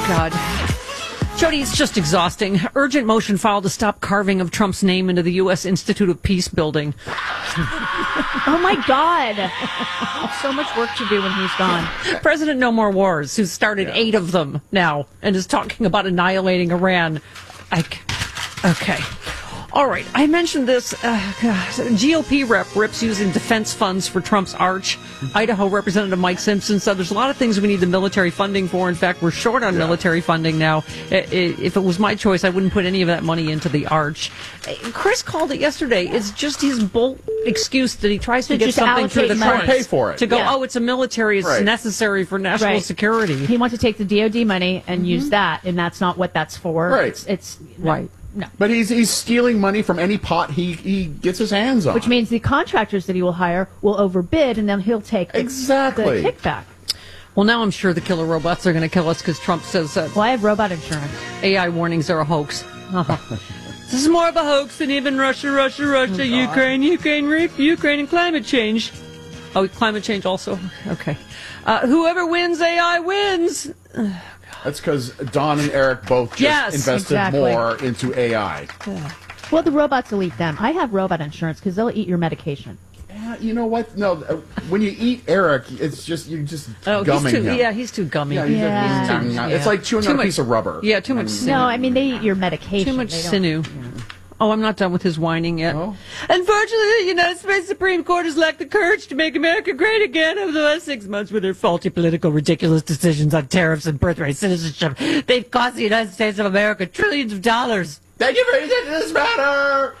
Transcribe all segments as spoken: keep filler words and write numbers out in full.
God. Jody, it's just exhausting. Urgent motion filed to stop carving of Trump's name into the U S Institute of Peace building. Oh, my God. So much work to do when he's gone. President No More Wars, who's started Yeah. eight of them now and is talking about annihilating Iran. I, okay. All right. I mentioned this. Uh, God. G O P rep rips using defense funds for Trump's arch. Idaho Representative Mike Simpson said there's a lot of things we need the military funding for. In fact, we're short on Yeah. military funding now. I- I- If it was my choice, I wouldn't put any of that money into the arch. Uh, Chris called it yesterday. It's just his bold excuse that he tries to, To get just something through the allocate money. courts. Pay for it. To go, Yeah. oh, it's a military. It's Right. necessary for national Right. security. He wants to take the D O D money and use that, and that's not what that's for. Right. It's, it's no, Right. No. But he's he's stealing money from any pot he, he gets his hands on. Which means the contractors that he will hire will overbid, and then he'll take the, Exactly. the kickback. Well, now I'm sure the killer robots are going to kill us because Trump says that Well, I have robot insurance. A I warnings are a hoax. Uh-huh. This is more of a hoax than even Russia, Russia, Russia, Ukraine, Ukraine, rape, Ukraine, and climate change. Oh, climate change also? Okay. Uh, whoever wins A I wins. That's because Don and Eric both just Yes, invested exactly. more into A I. Well, the robots will eat them. I have robot insurance because they'll eat your medication. Yeah, you know what? No, uh, when you eat Eric, it's just you're just Oh, gumming he's too, him. yeah, he's too gummy. Yeah, he's Yeah. just- he's- Yeah. It's like chewing Too on a much- piece of rubber. Yeah, too much sinew. No, I mean, they eat your medication. Too much They don't- sinew. Oh, I'm not done with his whining yet. Oh. Unfortunately, the United States Supreme Court has lacked the courage to make America great again over the last six months with their faulty political, ridiculous decisions on tariffs and birthright citizenship. They've cost the United States of America trillions of dollars. Thank you for attention to this matter.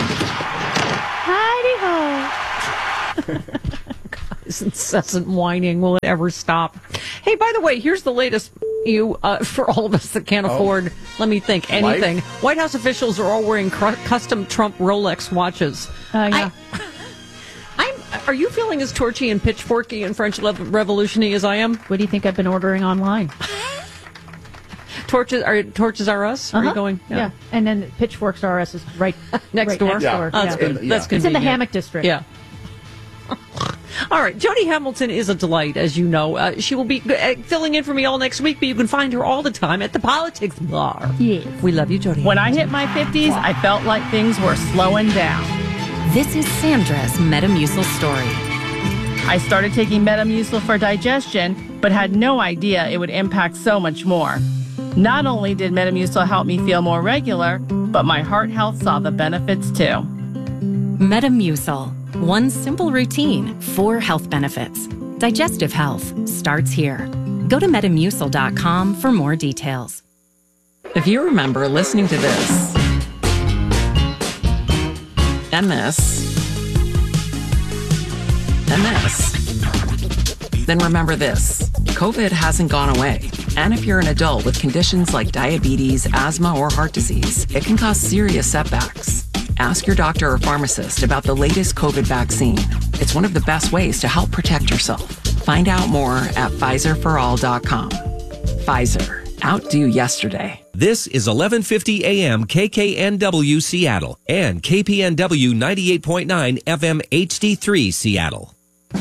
Hidey-ho. This incessant whining, will it ever stop? Hey, by the way, here's the latest. You, uh, for all of us that can't afford, let me think, anything. Life? White House officials are all wearing cr- custom Trump Rolex watches. Uh, yeah. I, I'm. Are you feeling as torchy and pitchforky and French Lev- Revolution-y as I am? What do you think I've been ordering online? Torches are torches are us. Are you Uh-huh. going? Yeah. And then Pitchforks R Us is right Next right door? Next Yeah. door. Oh, that's yeah. good. Yeah. That's It's in the convenient. Hammock District. Yeah. All right. Jody Hamilton is a delight, as you know. Uh, she will be uh, filling in for me all next week, but you can find her all the time at the Politics Bar. Yes. We love you, Jody. When I hit my fifties, I felt like things were slowing down. This is Sandra's Metamucil story. I started taking Metamucil for digestion, but had no idea it would impact so much more. Not only did Metamucil help me feel more regular, but my heart health saw the benefits too. Metamucil. One simple routine, four health benefits. Digestive health starts here. Go to metamucil dot com for more details. If you remember listening to this and this and this, then remember this. COVID hasn't gone away. And if you're an adult with conditions like diabetes, asthma, or heart disease, it can cause serious setbacks. Ask your doctor or pharmacist about the latest COVID vaccine. It's one of the best ways to help protect yourself. Find out more at Pfizer for all dot com. Pfizer. Outdo yesterday. This is eleven fifty A M K K N W Seattle and K P N W ninety-eight point nine F M H D three Seattle.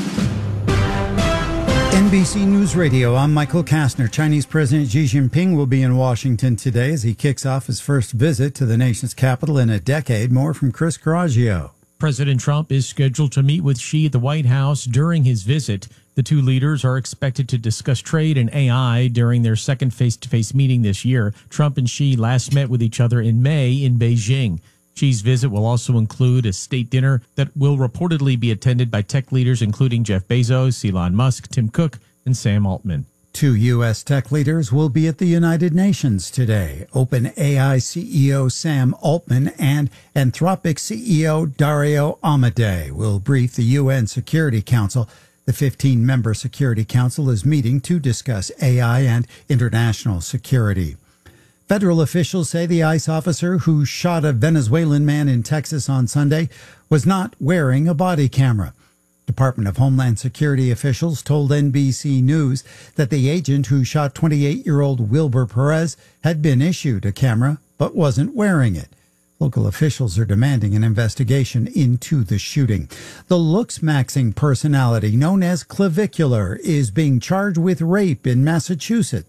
N B C News Radio, I'm Michael Kastner. Chinese President Xi Jinping will be in Washington today as he kicks off his first visit to the nation's capital in a decade. More from Chris Carraggio. President Trump is scheduled to meet with Xi at the White House during his visit. The two leaders are expected to discuss trade and A I during their second face-to-face meeting this year. Trump and Xi last met with each other in May in Beijing. Xi's visit will also include a state dinner that will reportedly be attended by tech leaders including Jeff Bezos, Elon Musk, Tim Cook, and Sam Altman. Two U S tech leaders will be at the United Nations today. OpenAI C E O Sam Altman and Anthropic C E O Dario Amodei will brief the U N Security Council. The fifteen-member Security Council is meeting to discuss A I and international security. Federal officials say the ICE officer who shot a Venezuelan man in Texas on Sunday was not wearing a body camera. Department of Homeland Security officials told N B C News that the agent who shot twenty-eight-year-old Wilbur Perez had been issued a camera but wasn't wearing it. Local officials are demanding an investigation into the shooting. The looks-maxing personality known as Clavicular is being charged with rape in Massachusetts.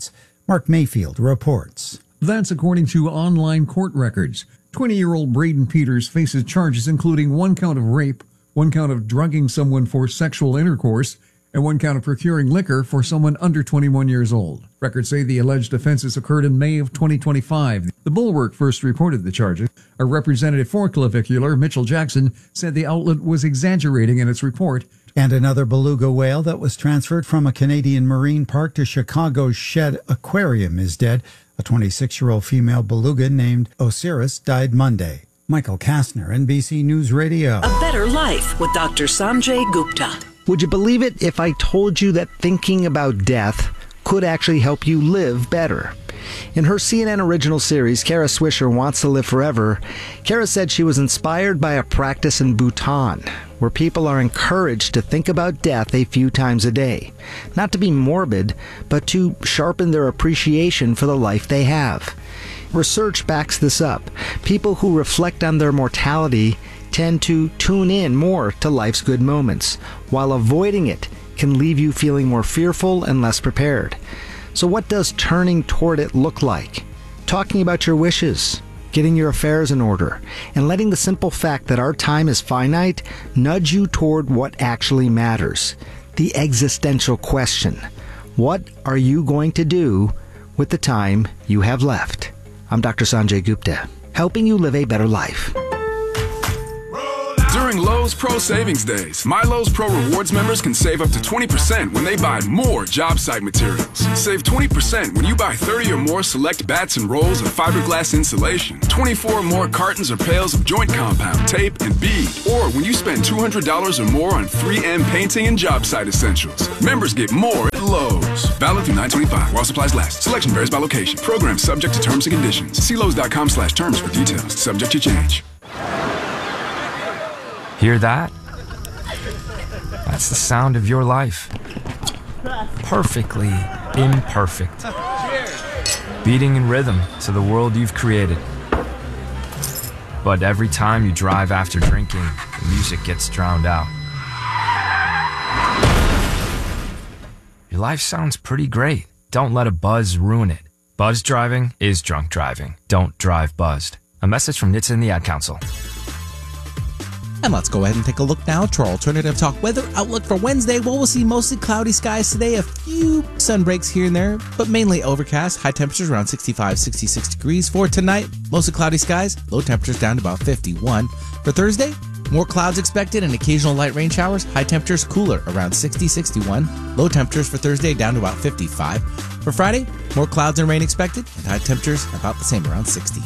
Mark Mayfield reports. That's according to online court records. twenty-year-old Braden Peters faces charges including one count of rape, one count of drugging someone for sexual intercourse, and one count of procuring liquor for someone under twenty-one years old. Records say the alleged offenses occurred in May of twenty twenty-five. The Bulwark first reported the charges. A representative for Clavicular, Mitchell Jackson, said the outlet was exaggerating in its report. And another beluga whale that was transferred from a Canadian marine park to Chicago's Shedd Aquarium is dead. A twenty-six-year-old female beluga named Osiris died Monday. Michael Kastner, N B C News Radio. A Better Life with Doctor Sanjay Gupta. Would you believe it if I told you that thinking about death could actually help you live better? In her C N N original series, Kara Swisher Wants to Live Forever, Kara said she was inspired by a practice in Bhutan, where people are encouraged to think about death a few times a day. Not to be morbid, but to sharpen their appreciation for the life they have. Research backs this up. People who reflect on their mortality tend to tune in more to life's good moments, while avoiding it can leave you feeling more fearful and less prepared. So what does turning toward it look like? Talking about your wishes, getting your affairs in order, and letting the simple fact that our time is finite nudge you toward what actually matters. The existential question. What are you going to do with the time you have left? I'm Doctor Sanjay Gupta, helping you live a better life. During Lowe's Pro Savings Days, My Lowe's Pro Rewards members can save up to twenty percent when they buy more job site materials. Save twenty percent when you buy thirty or more select bats and rolls of fiberglass insulation, twenty-four or more cartons or pails of joint compound, tape, and bead, or when you spend two hundred dollars or more on three M painting and job site essentials. Members get more at Lowe's. Valid through nine twenty-five while supplies last. Selection varies by location. Program subject to terms and conditions. See Lowe's.com slash terms for details. Subject to change. Hear that? That's the sound of your life. Perfectly imperfect. Beating in rhythm to the world you've created. But every time you drive after drinking, the music gets drowned out. Your life sounds pretty great. Don't let a buzz ruin it. Buzz driving is drunk driving. Don't drive buzzed. A message from N H T S A and the Ad Council. And let's go ahead and take a look now to our alternative talk weather outlook for Wednesday. Well, we'll see mostly cloudy skies today, a few sun breaks here and there, but mainly overcast. High temperatures around sixty-five, sixty-six degrees. For tonight, mostly cloudy skies, low temperatures down to about fifty-one. For Thursday, more clouds expected and occasional light rain showers. High temperatures cooler around sixty, sixty-one. Low temperatures for Thursday down to about fifty-five. For Friday, more clouds and rain expected and high temperatures about the same, around sixty.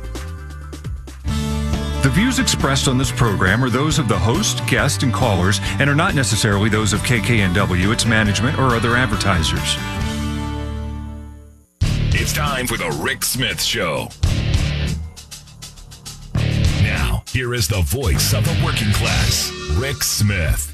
The views expressed on this program are those of the host, guest, and callers and are not necessarily those of K K N W, its management, or other advertisers. It's time for the Rick Smith Show. Now, here is the voice of the working class, Rick Smith.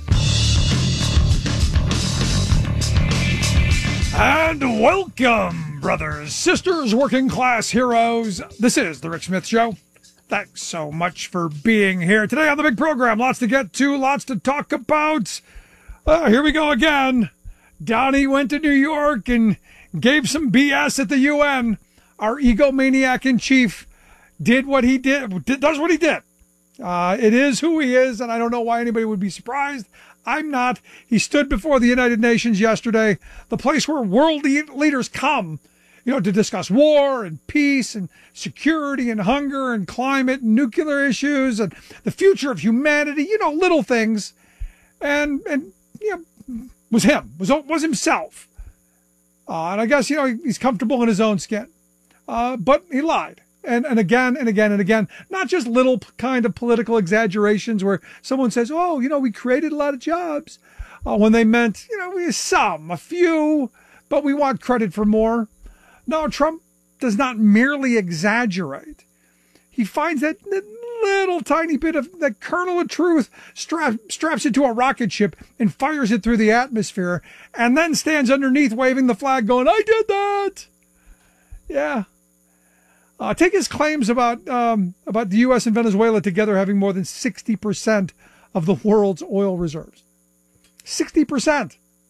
And welcome, brothers, sisters, working class heroes. This is the Rick Smith Show. Thanks so much for being here today on the big program. Lots to get to, lots to talk about. Uh, here we go again. Donnie went to New York and gave some B S at the U N. Our egomaniac in chief did what he did, does what he did. Uh, it is who he is, and I don't know why anybody would be surprised. I'm not. He stood before the United Nations yesterday, the place where world leaders come, you know, to discuss war and peace and security and hunger and climate and nuclear issues and the future of humanity, you know, little things. And, and you know, was him, was, was himself. Uh, and I guess, you know, he's comfortable in his own skin. Uh, but he lied. And, and again and again and again, not just little kind of political exaggerations where someone says, oh, you know, we created a lot of jobs, uh, when they meant, you know, some, a few, but we want credit for more. No, Trump does not merely exaggerate. He finds that little tiny bit of that kernel of truth, strap, straps it to a rocket ship and fires it through the atmosphere, and then stands underneath waving the flag going, I did that. Yeah. Uh, take his claims about um, about the U S and Venezuela together having more than sixty percent of the world's oil reserves. sixty percent.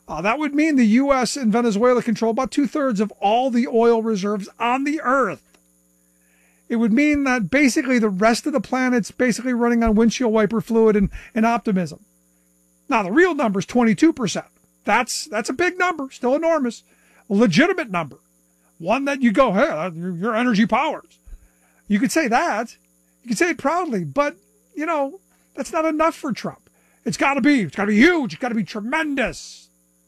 Uh, that would mean the U S and Venezuela control about two-thirds of all the oil reserves on the earth. It would mean that basically the rest of the planet's basically running on windshield wiper fluid and, and optimism. Now, the real number is twenty-two percent. That's, that's a big number, still enormous. A legitimate number. One that you go, hey, your energy powers. You could say that. You could say it proudly, but, you know, that's not enough for Trump. It's got to be. It's got to be huge. It's got to be tremendous.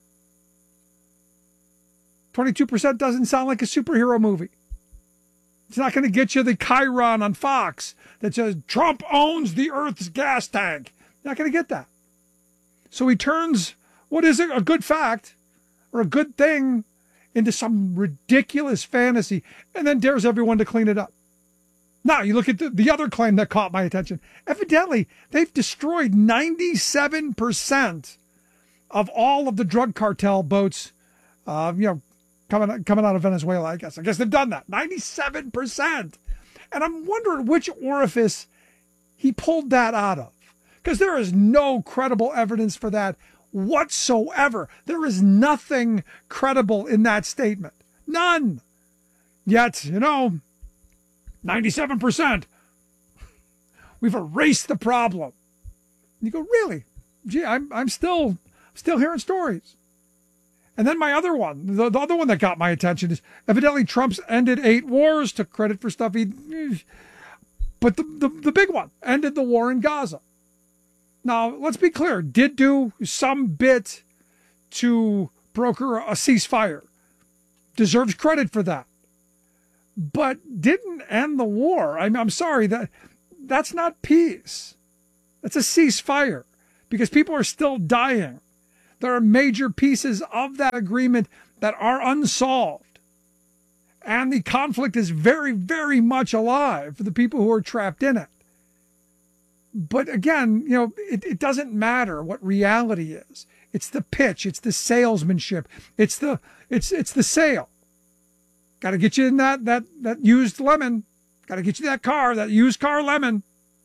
twenty-two percent doesn't sound like a superhero movie. It's not going to get you the Chiron on Fox that says Trump owns the Earth's gas tank. You're not going to get that. So he turns what is a good fact or a good thing into some ridiculous fantasy and then dares everyone to clean it up. Now, you look at the, the other claim that caught my attention. Evidently, they've destroyed ninety-seven percent of all of the drug cartel boats, uh, you know, coming, coming out of Venezuela, I guess. I guess they've done that. ninety-seven percent. And I'm wondering which orifice he pulled that out of. Because there is no credible evidence for that whatsoever. There is nothing credible in that statement. None. Yet, you know, ninety-seven percent. We've erased the problem. And you go, really? Gee, I'm I'm still still hearing stories. And then my other one, the, the other one that got my attention is evidently Trump's ended eight wars, took credit for stuff he... But the, the, the big one, ended the war in Gaza. Now, let's be clear, did do some bit to broker a ceasefire. Deserves credit for that. But didn't end the war. I mean, I'm sorry, that that's not peace. That's a ceasefire because people are still dying. There are major pieces of that agreement that are unsolved. And the conflict is very, very much alive for the people who are trapped in it. But again, you know, it, it doesn't matter what reality is. It's the pitch. It's the salesmanship. It's the it's it's the sale. Got to get you in that that that used lemon. Got to get you that car, that used car lemon.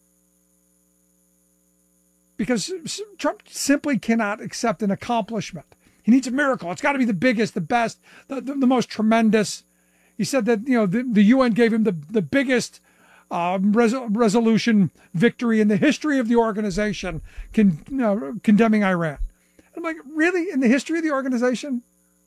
Because Trump simply cannot accept an accomplishment. He needs a miracle. It's got to be the biggest, the best, the, the, the most tremendous. He said that, you know, the, the U N gave him the, the biggest um, res- resolution victory in the history of the organization, con, you know, condemning Iran. I'm like, really? In the history of the organization?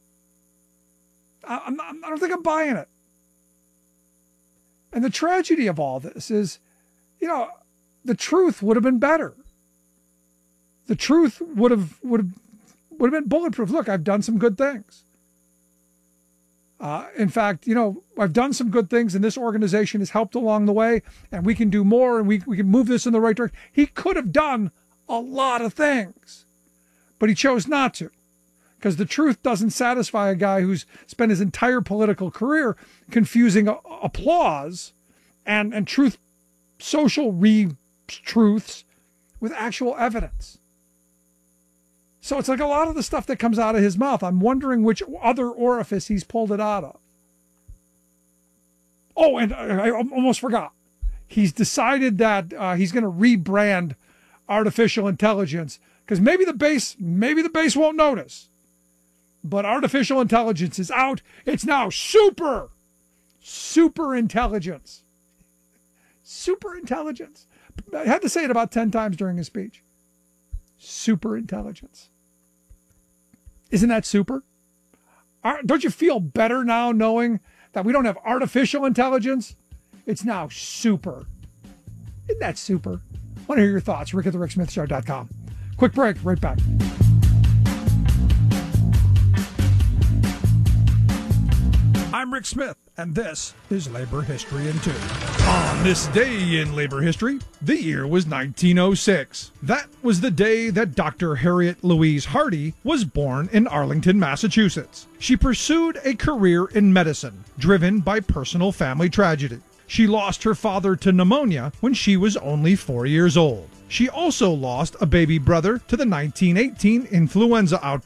I, I'm, I don't think I'm buying it. And the tragedy of all this is, you know, the truth would have been better. The truth would have would have would have been bulletproof. Look, I've done some good things. Uh, in fact, you know, I've done some good things, and this organization has helped along the way, and we can do more, and we we can move this in the right direction. He could have done a lot of things, but he chose not to, because the truth doesn't satisfy a guy who's spent his entire political career confusing a- applause and and truth, social re-truths with actual evidence. So it's like a lot of the stuff that comes out of his mouth, I'm wondering which other orifice he's pulled it out of. Oh, and I almost forgot. He's decided that uh, he's going to rebrand artificial intelligence because maybe the base, maybe the base won't notice. But artificial intelligence is out. It's now super, super intelligence. Super intelligence. I had to say it about ten times during his speech. Super intelligence. Isn't that super? Don't you feel better now knowing that we don't have artificial intelligence? It's now super. Isn't that super? I want to hear your thoughts. Rick at the Rick Smith Show dot com. Quick break, right back. I'm Rick Smith, and this is Labor History in Two. On this day in labor history, the year was nineteen oh six. That was the day that Doctor Harriet Louise Hardy was born in Arlington, Massachusetts. She pursued a career in medicine, driven by personal family tragedy. She lost her father to pneumonia when she was only four years old. She also lost a baby brother to the nineteen eighteen influenza outbreak.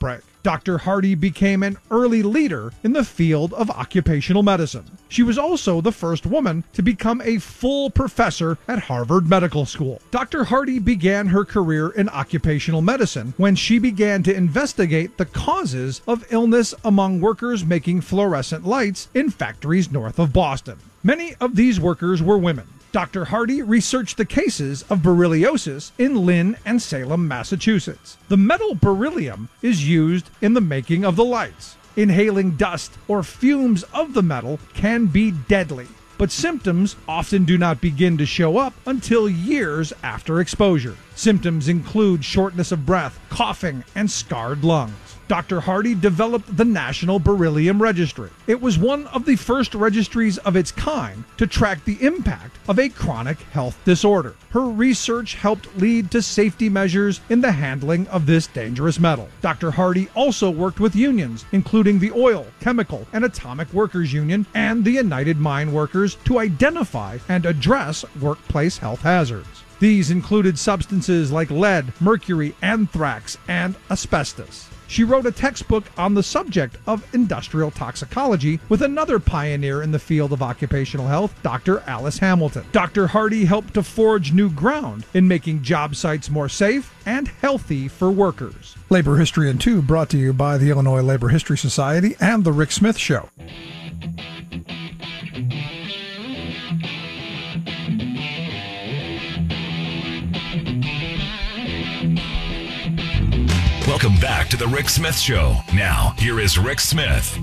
Doctor Hardy became an early leader in the field of occupational medicine. She was also the first woman to become a full professor at Harvard Medical School. Doctor Hardy began her career in occupational medicine when she began to investigate the causes of illness among workers making fluorescent lights in factories north of Boston. Many of these workers were women. Doctor Hardy researched the cases of berylliosis in Lynn and Salem, Massachusetts. The metal beryllium is used in the making of the lights. Inhaling dust or fumes of the metal can be deadly, but symptoms often do not begin to show up until years after exposure. Symptoms include shortness of breath, coughing, and scarred lungs. Doctor Hardy developed the National Beryllium Registry. It was one of the first registries of its kind to track the impact of a chronic health disorder. Her research helped lead to safety measures in the handling of this dangerous metal. Doctor Hardy also worked with unions, including the Oil, Chemical, and Atomic Workers Union and the United Mine Workers, to identify and address workplace health hazards. These included substances like lead, mercury, anthrax, and asbestos. She wrote a textbook on the subject of industrial toxicology with another pioneer in the field of occupational health, Doctor Alice Hamilton. Doctor Hardy helped to forge new ground in making job sites more safe and healthy for workers. Labor History in Two, brought to you by the Illinois Labor History Society and The Rick Smith Show. Welcome back to the Rick Smith Show. Now, here is Rick Smith.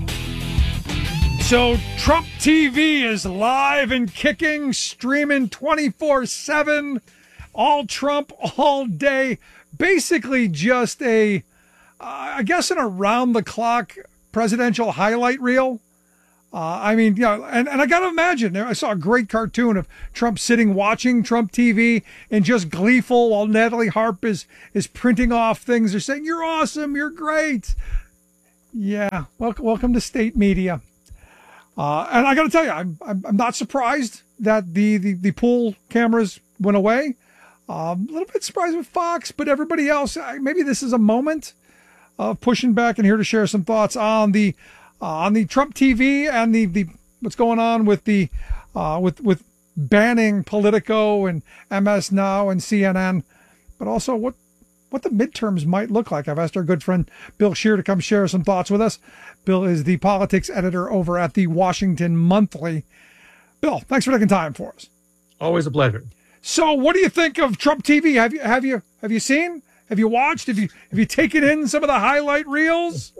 So, Trump T V is live and kicking, streaming twenty-four seven, all Trump, all day. Basically just a, uh, I guess, an around-the-clock presidential highlight reel. Uh, I mean, you know, and, and I got to imagine, I saw a great cartoon of Trump sitting watching Trump T V and just gleeful while Natalie Harp is, is printing off things. They're saying, you're awesome, you're great. Yeah, welcome, welcome to state media. Uh, and I got to tell you, I'm, I'm I'm not surprised that the, the, the pool cameras went away. Um, a little bit surprised with Fox, but everybody else, maybe this is a moment of pushing back, and here to share some thoughts on the Uh, on the Trump T V and the, the what's going on with the uh, with with banning Politico and M S Now and C N N, but also what what the midterms might look like. I've asked our good friend Bill Scheer to come share some thoughts with us. Bill is the politics editor over at the Washington Monthly. Bill, thanks for taking time for us. Always a pleasure. So, what do you think of Trump T V? Have you have you have you seen? Have you watched? Have you have you taken in some of the highlight reels?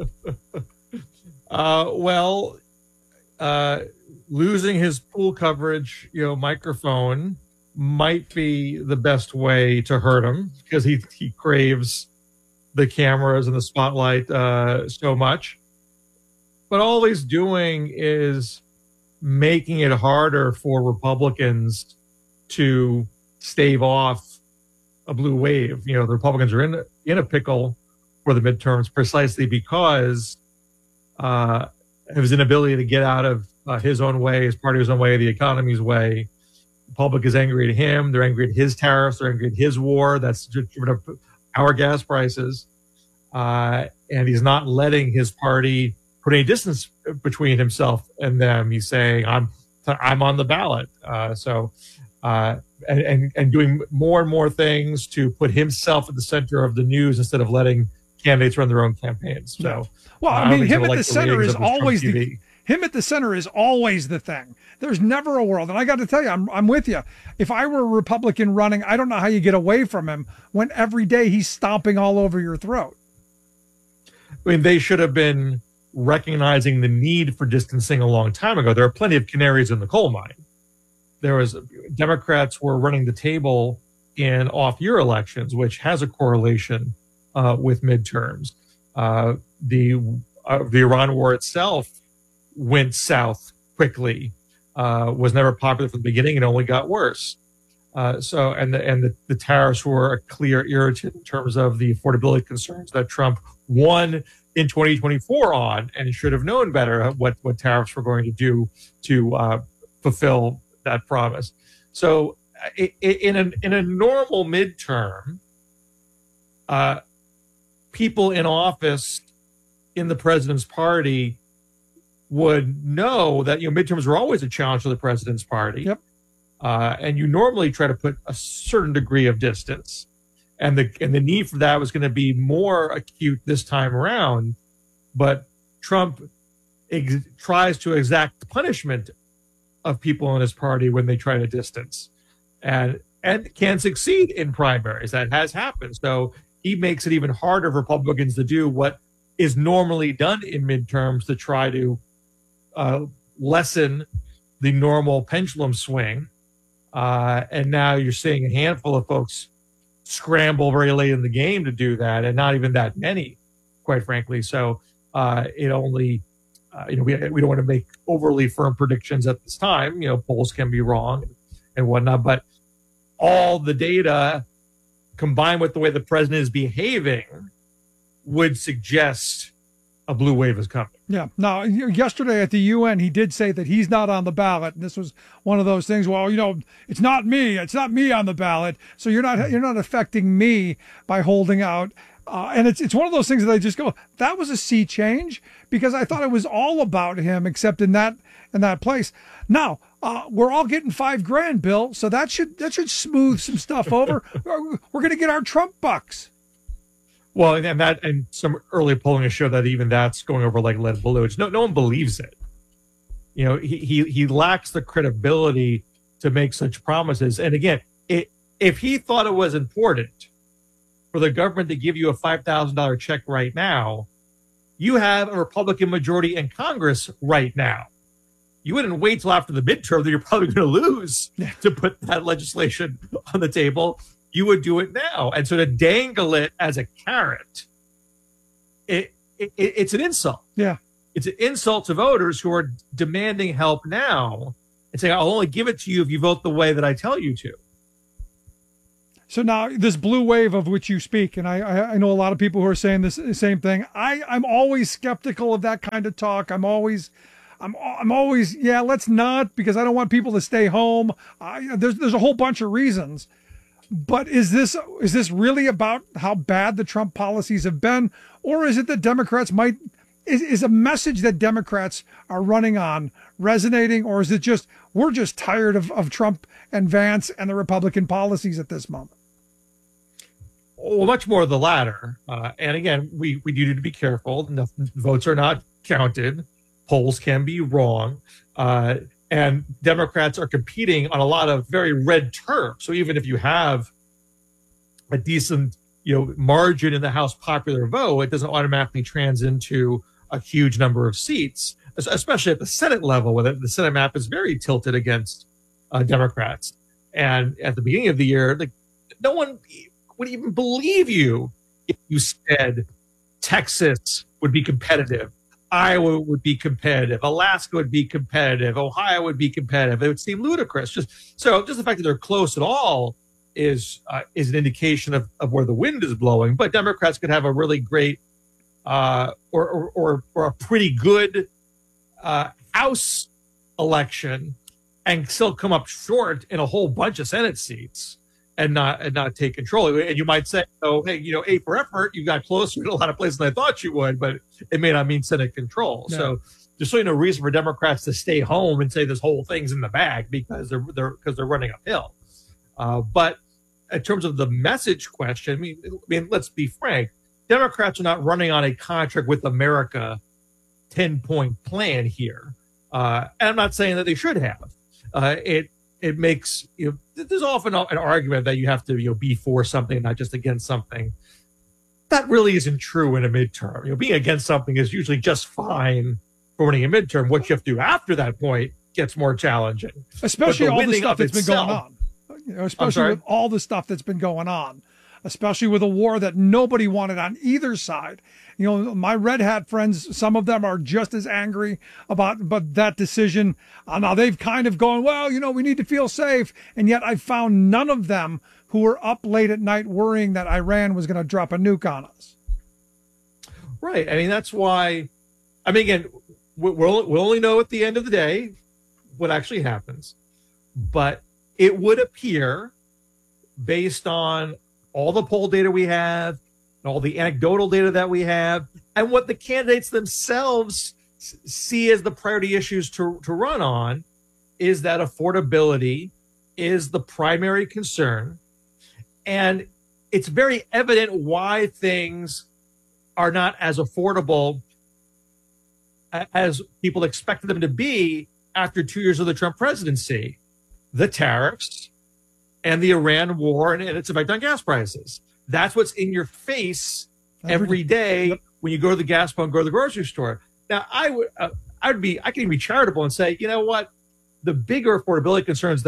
Uh, well, uh, losing his pool coverage, you know, microphone might be the best way to hurt him because he, he craves the cameras and the spotlight, uh, so much. But all he's doing is making it harder for Republicans to stave off a blue wave. You know, the Republicans are in, in a pickle for the midterms precisely because Uh, his inability to get out of uh, his own way, his party's own way, the economy's way. The public is angry at him. They're angry at his tariffs. They're angry at his war. That's driven up our gas prices. Uh, and he's not letting his party put any distance between himself and them. He's saying, I'm, I'm on the ballot. Uh, so, uh, and, and, and doing more and more things to put himself at the center of the news instead of letting candidates run their own campaigns. So, well, I, I mean, him at like the the center is ratings of his always Trump the T V. him at the center is always the thing. There's never a world, and I got to tell you, I'm I'm with you. If I were a Republican running, I don't know how you get away from him when every day he's stomping all over your throat. I mean, they should have been recognizing the need for distancing a long time ago. There are plenty of canaries in the coal mine. There was Democrats were running the table in off-year elections, which has a correlation uh, with midterms. Uh, the uh, the Iran war itself went south quickly, uh, was never popular from the beginning, and only got worse. Uh, so, and the and the, the tariffs were a clear irritant in terms of the affordability concerns that Trump won in twenty twenty-four on, and should have known better what what tariffs were going to do to uh, fulfill that promise. So, in a in a normal midterm, uh, people in office in the president's party would know that, you know, midterms are always a challenge to the president's party. Yep. Uh, and you normally try to put a certain degree of distance. And the and the need for that was going to be more acute this time around. But Trump ex- tries to exact punishment of people in his party when they try to distance, and and can succeed in primaries. That has happened. So he makes it even harder for Republicans to do what is normally done in midterms to try to uh, lessen the normal pendulum swing. Uh, and now you're seeing a handful of folks scramble very late in the game to do that, and not even that many, quite frankly. So uh, it only, uh, you know, we, we don't want to make overly firm predictions at this time. You know, polls can be wrong and whatnot, but all the data combined with the way the president is behaving would suggest a blue wave is coming. Yeah. Now, yesterday at the U N, he did say that he's not on the ballot. And this was one of those things. Well, you know, it's not me. It's not me on the ballot. So you're not you're not affecting me by holding out. Uh, and it's it's one of those things that I just go, that was a sea change, because I thought it was all about him, except in that in that place. Now, uh, we're all getting five grand, Bill. So that should that should smooth some stuff over. We're going to get our Trump bucks. Well, and that and some early polling has showed that even that's going over like lead balloons. No, no one believes it. You know, he he he lacks the credibility to make such promises. And again, it, if he thought it was important for the government to give you a five thousand dollars check right now, you have a Republican majority in Congress right now. You wouldn't wait till after the midterm that you're probably going to lose yeah. to put that legislation on the table. You would do it now. And so to dangle it as a carrot, it, it it's an insult. Yeah. It's an insult to voters who are demanding help now and saying, I'll only give it to you if you vote the way that I tell you to. So now this blue wave of which you speak, and I, I, I know a lot of people who are saying this same thing. I, I'm always skeptical of that kind of talk. I'm always, I'm, I'm always, yeah, let's not, because I don't want people to stay home. I, there's, there's a whole bunch of reasons. But is this is this really about how bad the Trump policies have been, or is it that Democrats might is, is a message that Democrats are running on resonating, or is it just we're just tired of, of Trump and Vance and the Republican policies at this moment? Well, much more of the latter. Uh, and again, we we do need to be careful. No, votes are not counted. Polls can be wrong. Uh, And Democrats are competing on a lot of very red terms. So even if you have a decent, you know, margin in the House popular vote, it doesn't automatically trans into a huge number of seats, especially at the Senate level, where the Senate map is very tilted against uh, Democrats. And at the beginning of the year, like no one would even believe you if you said Texas would be competitive. Iowa would be competitive. Alaska would be competitive. Ohio would be competitive. It would seem ludicrous. Just so, just the fact that they're close at all is uh, is an indication of, of where the wind is blowing. But Democrats could have a really great uh, or, or or or a pretty good uh, House election and still come up short in a whole bunch of Senate seats and not and not take control. And you might say, oh, hey, you know, A for effort, you got closer in a lot of places than I thought you would, but it may not mean Senate control. Yeah. So there's really no reason for Democrats to stay home and say this whole thing's in the bag because they're they're because they're running uphill. Uh, but in terms of the message question, I mean, I mean, let's be frank, Democrats are not running on a contract with America ten-point plan here. Uh, and I'm not saying that they should have. Uh, it It makes, you know, there's often an argument that you have to, you know, be for something, not just against something. That really isn't true in a midterm. You know, being against something is usually just fine for winning a midterm. What you have to do after that point gets more challenging. Especially the all the winning stuff of that's itself- been going on. You know, especially with all the stuff that's been going on. Especially with a war that nobody wanted on either side. You know, my red hat friends, some of them are just as angry about, about that decision. Uh, now they've kind of gone, well, you know, we need to feel safe. And yet I found none of them who were up late at night worrying that Iran was going to drop a nuke on us. Right. I mean, that's why, I mean, again, we'll, we'll only know at the end of the day what actually happens. But it would appear, based on all the poll data we have, and all the anecdotal data that we have, And what the candidates themselves see as the priority issues to, to run on is that affordability is the primary concern. And it's very evident why things are not as affordable as people expected them to be after two years of the Trump presidency. The tariffs and the Iran war and its effect on gas prices. That's what's in your face every day when you go to the gas pump, go to the grocery store. Now, I would, uh, I would be, I can even be charitable and say, you know what? The bigger affordability concerns that